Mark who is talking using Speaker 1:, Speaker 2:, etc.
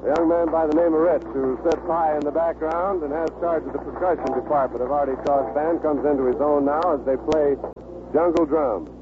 Speaker 1: A young man by the name of Ritz, who sits high in the background and has charge of the percussion department of Artie Shaw's band, comes into his own now as they play Jungle Drum.